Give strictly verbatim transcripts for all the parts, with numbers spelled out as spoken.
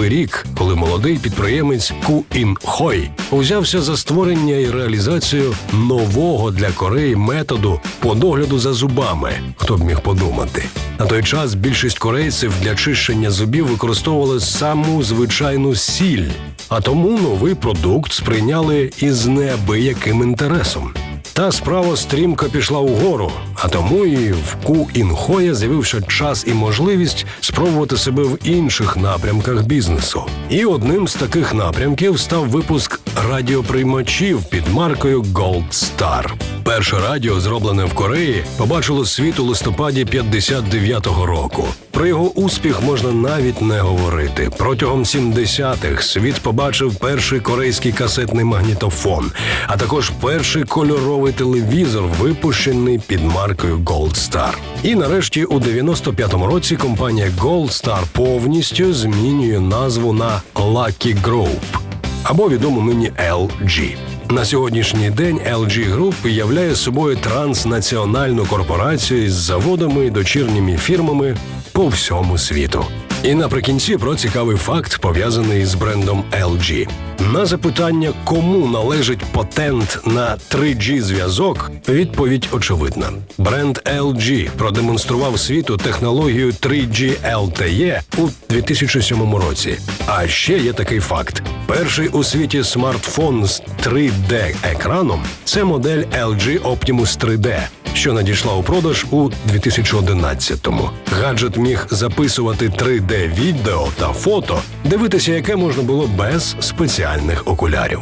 той рік, коли молодий підприємець Ку Ін Хой узявся за створення і реалізацію нового для Кореї методу по догляду за зубами. Хто б міг подумати? На той час більшість корейців для чищення зубів використовували саму звичайну сіль, а тому новий продукт сприйняли із неабияким інтересом. Та справа стрімко пішла угору, а тому і в Ку Ін Хоя з'явився час і можливість спробувати себе в інших напрямках бізнесу. І одним з таких напрямків став випуск радіоприймачів під маркою Gold Star. Перше радіо, зроблене в Кореї, побачило світ у листопаді п'ятдесят дев'ятого року. Про його успіх можна навіть не говорити. Протягом сімдесятих світ побачив перший корейський касетний магнітофон, а також перший кольоровий телевізор, випущений під маркою Gold Star. І нарешті у дев'яносто п'ятому році компанія Gold Star повністю змінює назву на Lucky Group, або відому нині ел джі. На сьогоднішній день ел джі Group являє собою транснаціональну корпорацію із заводами і дочірніми фірмами по всьому світу. І наприкінці про цікавий факт, пов'язаний з брендом ел джі. На запитання, кому належить патент на три джі зв'язок, відповідь очевидна. Бренд ел джі продемонстрував світу технологію три джі ел те і у дві тисячі сьомому році. А ще є такий факт. Перший у світі смартфон з три де-екраном – це модель ел джі Optimus три де, що надійшла у продаж у дві тисячі одинадцятому. Гаджет міг записувати три де-відео та фото, дивитися яке можна було без спеціальних окулярів.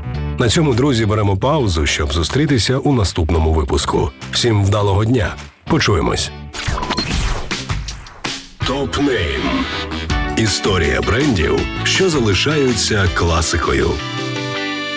На цьому, друзі, беремо паузу, щоб зустрітися у наступному випуску. Всім вдалого дня. Почуємось. Топ-нейм. Історія брендів, що залишаються класикою.